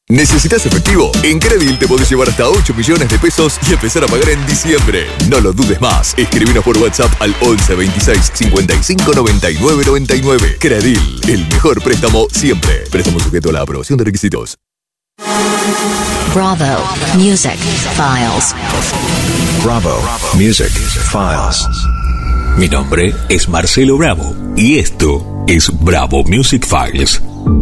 ¿Necesitas efectivo? En Credil te podés llevar hasta 8 millones de pesos y empezar a pagar en diciembre. No lo dudes más. Escribinos por WhatsApp al 11 26 55 99 99. Credil, el mejor préstamo siempre. Préstamo sujeto a la aprobación de requisitos. Bravo Music Files. Bravo Music Files. Mi nombre es Marcelo Bravo y esto es Bravo Music Files.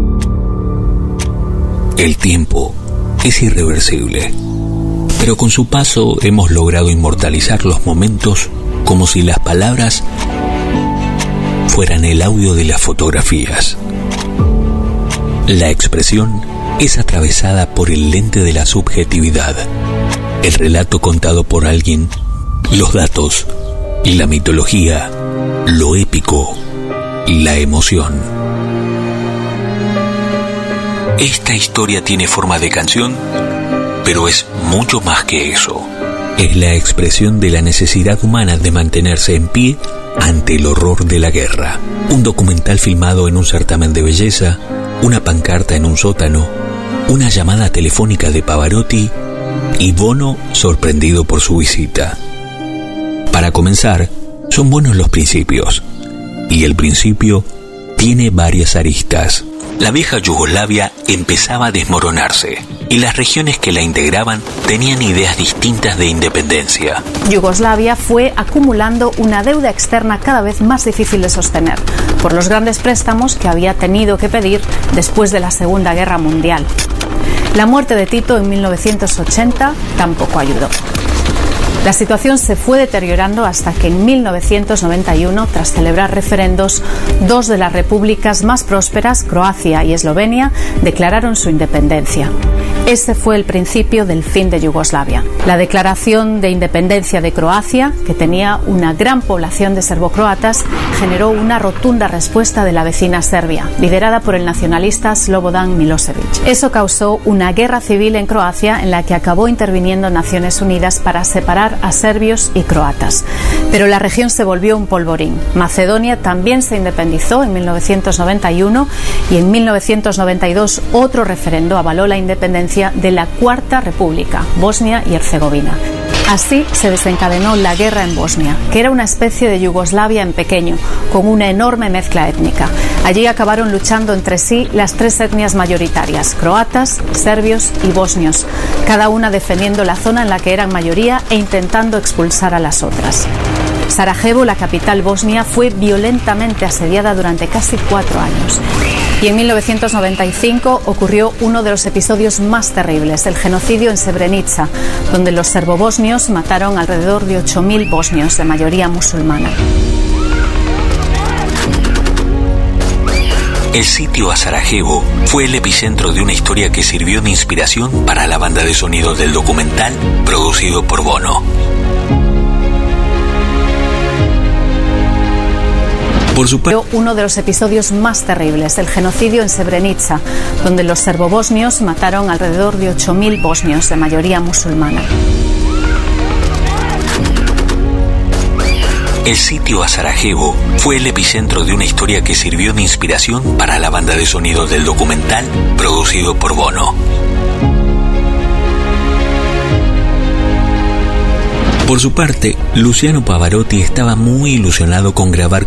El tiempo es irreversible, pero con su paso hemos logrado inmortalizar los momentos como si las palabras fueran el audio de las fotografías. La expresión es atravesada por el lente de la subjetividad, el relato contado por alguien, los datos, la mitología, lo épico, la emoción. Esta historia tiene forma de canción, pero es mucho más que eso. Es la expresión de la necesidad humana de mantenerse en pie ante el horror de la guerra. Un documental filmado en un certamen de belleza, una pancarta en un sótano, una llamada telefónica de Pavarotti y Bono sorprendido por su visita. Para comenzar, son buenos los principios, y el principio tiene varias aristas. La vieja Yugoslavia empezaba a desmoronarse y las regiones que la integraban tenían ideas distintas de independencia. Yugoslavia fue acumulando una deuda externa cada vez más difícil de sostener por los grandes préstamos que había tenido que pedir después de la Segunda Guerra Mundial. La muerte de Tito en 1980 tampoco ayudó. La situación se fue deteriorando hasta que en 1991, tras celebrar referendos, dos de las repúblicas más prósperas, Croacia y Eslovenia, declararon su independencia. Ese fue el principio del fin de Yugoslavia. La declaración de independencia de Croacia, que tenía una gran población de serbocroatas, generó una rotunda respuesta de la vecina Serbia, liderada por el nacionalista Slobodan Milosevic. Eso causó una guerra civil en Croacia en la que acabó interviniendo Naciones Unidas para separar a serbios y croatas. Pero la región se volvió un polvorín. Macedonia también se independizó en 1991 y en 1992 otro referendo avaló la independencia de la Cuarta República, Bosnia y Herzegovina. Así se desencadenó la guerra en Bosnia, que era una especie de Yugoslavia en pequeño, con una enorme mezcla étnica. Allí acabaron luchando entre sí las tres etnias mayoritarias, croatas, serbios y bosnios, cada una defendiendo la zona en la que eran mayoría e intentando expulsar a las otras. Sarajevo, la capital bosnia, fue violentamente asediada durante casi 4 años. Y en 1995 ocurrió uno de los episodios más terribles, el genocidio en Srebrenica, donde los serbobosnios mataron alrededor de 8.000 bosnios, de mayoría musulmana. El sitio a Sarajevo fue el epicentro de una historia que sirvió de inspiración para la banda de sonido del documental producido por Bono. Por su parte, uno de los episodios más terribles, el genocidio en Srebrenica, donde los serbobosnios mataron alrededor de 8.000 bosnios, de mayoría musulmana. El sitio a Sarajevo fue el epicentro de una historia que sirvió de inspiración para la banda de sonido del documental producido por Bono. Por su parte, Luciano Pavarotti estaba muy ilusionado con grabar